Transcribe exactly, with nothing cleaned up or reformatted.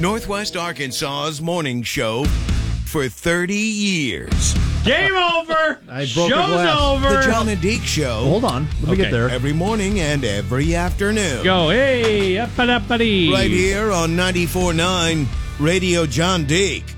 Northwest Arkansas's morning show for thirty years. Game over. I broke Show's the glass. over. The John and Deke Show. Hold on. Let me Okay. get there. Every morning and every afternoon. Go. Hey, up-a-dee. Right here on ninety-four point nine Radio John Deke.